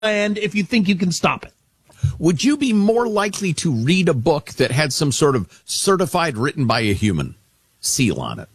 and if you think you can stop it. Would you be more likely to read a book that had some sort of certified written by a human seal on it?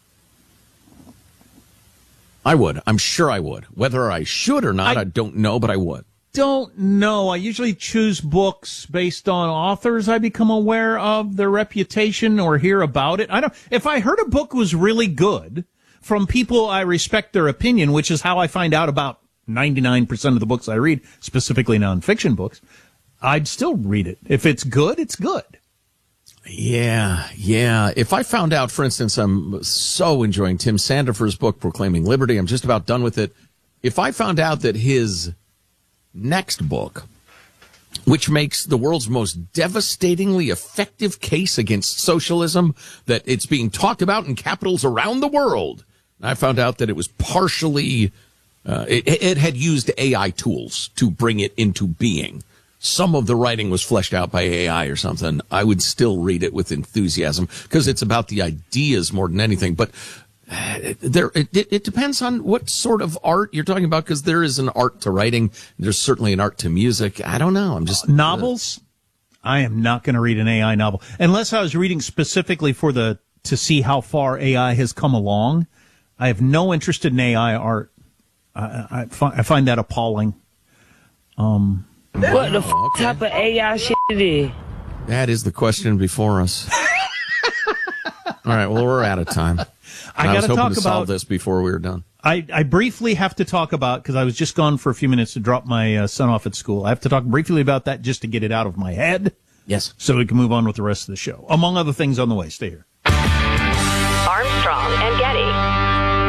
I would. I'm sure I would. Whether I should or not, I don't know, but I would. Don't know. I usually choose books based on authors I become aware of, their reputation, or hear about it. If I heard a book was really good from people I respect their opinion, which is how I find out about 99% of the books I read, specifically nonfiction books, I'd still read it. If it's good, it's good. Yeah. If I found out, for instance, I'm so enjoying Tim Sandifer's book, Proclaiming Liberty. I'm just about done with it. If I found out that his next book, which makes the world's most devastatingly effective case against socialism, that it's being talked about in capitals around the world, I found out that it was partially, it had used AI tools to bring it into being. Some of the writing was fleshed out by AI or something. I would still read it with enthusiasm because it's about the ideas more than anything. But it depends on what sort of art you're talking about, because there is an art to writing. There's certainly an art to music. I don't know. I'm just novels. I am not going to read an AI novel unless I was reading specifically to see how far AI has come along. I have no interest in AI art. I find that appalling. What the type of AI shit it is? That is the question before us. All right, well, we're out of time. I was hoping to solve this before we were done. I briefly have to talk about, because I was just gone for a few minutes to drop my son off at school. I have to talk briefly about that just to get it out of my head. Yes. So we can move on with the rest of the show. Among other things on the way. Stay here. Armstrong and Getty.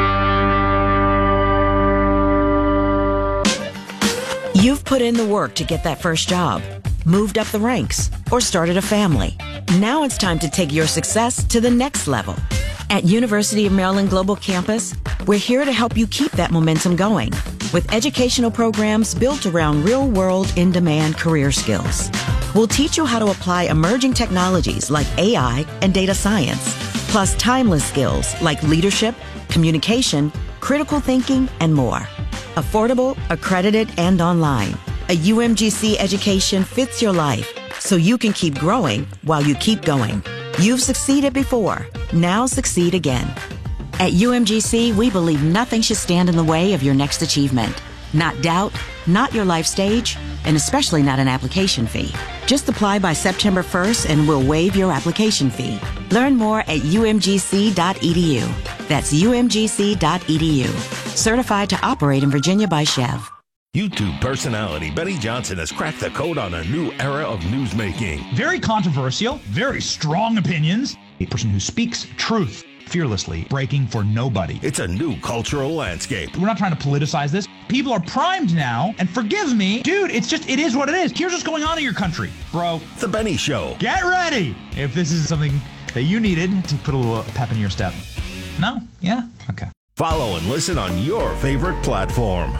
You've put in the work to get that first job, moved up the ranks, or started a family. Now it's time to take your success to the next level. At University of Maryland Global Campus, we're here to help you keep that momentum going with educational programs built around real-world, in-demand career skills. We'll teach you how to apply emerging technologies like AI and data science, plus timeless skills like leadership, communication, critical thinking, and more. Affordable, accredited, and online. A UMGC education fits your life so you can keep growing while you keep going. You've succeeded before. Now succeed again. At UMGC, we believe nothing should stand in the way of your next achievement. Not doubt, not your life stage, and especially not an application fee. Just apply by September 1st and we'll waive your application fee. Learn more at umgc.edu. That's umgc.edu. Certified to operate in Virginia by Chev. YouTube personality Benny Johnson has cracked the code on a new era of newsmaking. Very controversial, very strong opinions. A person who speaks truth fearlessly, breaking for nobody. It's a new cultural landscape. We're not trying to politicize this. People are primed now, and forgive me, dude, it is what it is. Here's what's going on in your country, bro. The Benny Show. Get ready if this is something that you needed to put a little pep in your step. No? Yeah? Okay. Follow and listen on your favorite platform.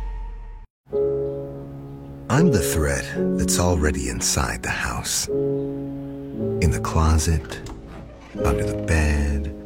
I'm the thread that's already inside the house. In the closet, under the bed,